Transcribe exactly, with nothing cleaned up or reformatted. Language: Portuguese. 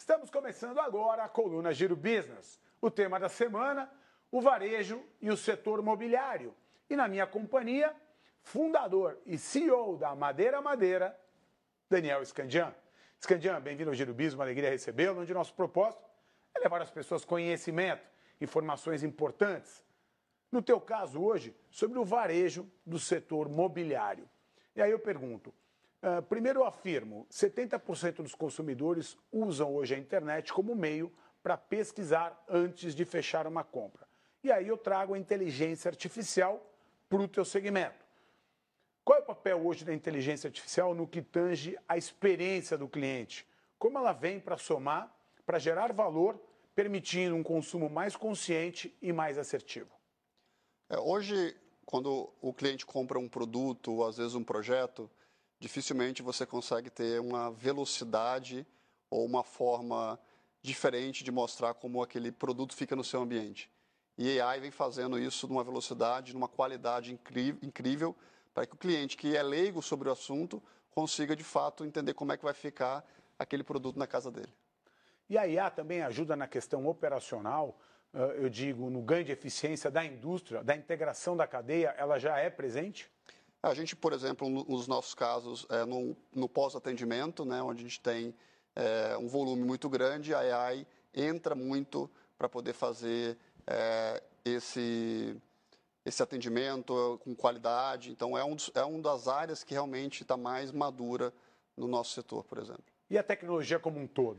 Estamos começando agora a coluna Giro Business. O tema da semana, o varejo e o setor imobiliário. E na minha companhia, fundador e C E O da Madeira Madeira, Daniel Scandian. Scandian, bem-vindo ao Giro Business, uma alegria recebê-lo, onde nosso propósito é levar às pessoas conhecimento, informações importantes. No teu caso hoje, sobre o varejo do setor mobiliário. E aí eu pergunto, uh, primeiro eu afirmo, setenta por cento dos consumidores usam hoje a internet como meio para pesquisar antes de fechar uma compra. E aí eu trago a inteligência artificial para o teu segmento. Qual é o papel hoje da inteligência artificial no que tange a experiência do cliente? Como ela vem para somar, para gerar valor, permitindo um consumo mais consciente e mais assertivo? É, hoje, quando o cliente compra um produto ou às vezes um projeto, dificilmente você consegue ter uma velocidade ou uma forma diferente de mostrar como aquele produto fica no seu ambiente. E a AI vem fazendo isso numa velocidade, numa qualidade incrível, para que o cliente que é leigo sobre o assunto consiga, de fato, entender como é que vai ficar aquele produto na casa dele. E a I A também ajuda na questão operacional, eu digo, no ganho de eficiência da indústria, da integração da cadeia, ela já é presente? A gente, por exemplo, nos nossos casos, é, no, no pós-atendimento, né, onde a gente tem é, um volume muito grande, a A I entra muito para poder fazer é, esse, esse atendimento com qualidade. Então, é, um dos, é uma das áreas que realmente está mais madura no nosso setor, por exemplo. E a tecnologia como um todo?